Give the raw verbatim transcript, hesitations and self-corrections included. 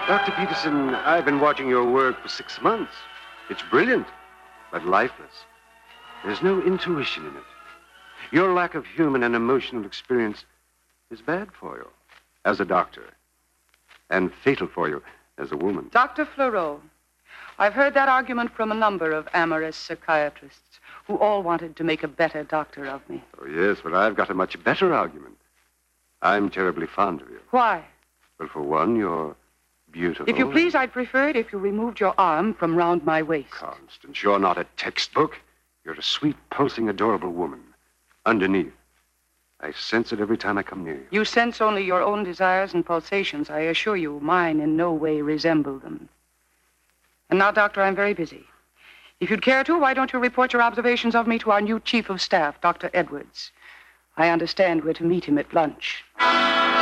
Doctor Peterson, I've been watching your work for six months. It's brilliant, but lifeless. There's no intuition in it. Your lack of human and emotional experience is bad for you as a doctor and fatal for you as a woman. Doctor Fleurot, I've heard that argument from a number of amorous psychiatrists who all wanted to make a better doctor of me. Oh, yes, but I've got a much better argument. I'm terribly fond of you. Why? Well, for one, you're beautiful. If you please, I'd prefer it if you removed your arm from round my waist. Constance, you're not a textbook. You're a sweet, pulsing, adorable woman. Underneath. I sense it every time I come near you. You sense only your own desires and pulsations. I assure you, mine in no way resemble them. And now, Doctor, I'm very busy. If you'd care to, why don't you report your observations of me to our new chief of staff, Doctor Edwards? I understand we're to meet him at lunch.